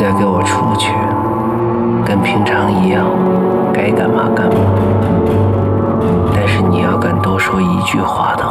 在给我出去，跟平常一样，该干嘛干嘛。但是你要敢多说一句话的